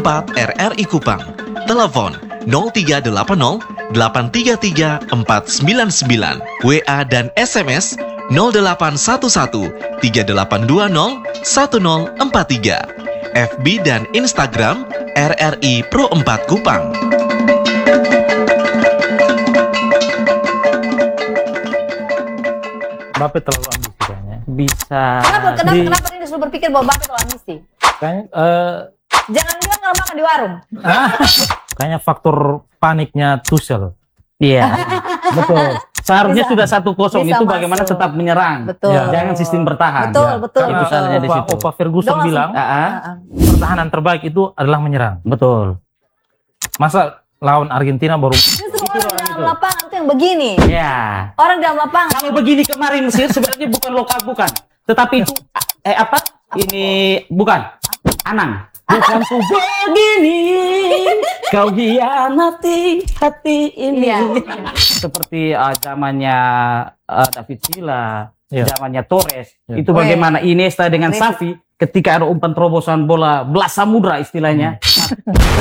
4 RRI Kupang. Telepon 0380 833 499, WA dan SMS 0811 3820 1043, FB dan Instagram RRI Pro 4 Kupang. Bapak terlalu ambisi kayaknya. Bisa. Kenapa ini selalu berpikir bahwa Bapak terlalu ambisi? Kayaknya, Jangan bilang kalau makan di warung. kayaknya faktor paniknya Tuchel. Iya. Betul. Seharusnya Bisa. sudah 1-0 Bisa itu bagaimana masuk. tetap menyerang. Betul. Ya. Jangan sistem bertahan. Betul, Ya. betul. Itu salahnya di situ. Opa Ferguson Dong, bilang pertahanan terbaik itu adalah menyerang. Betul. Masa lawan Argentina baru Justru orang dalam lapangan itu yang begini. Ya. Orang dalam lapangan. Kalau begini kemarin Mesir sebenarnya bukan lokal bukan. Tetapi itu apa? Ini bukan. Anang. Bukan ku begini, kau hianati hati ini. Iya. Seperti zamannya David Villa, Iya. zamannya Torres. Iya. Itu bagaimana Iniesta dengan Messi. Xavi ketika ada umpan terobosan bola belas samudra istilahnya.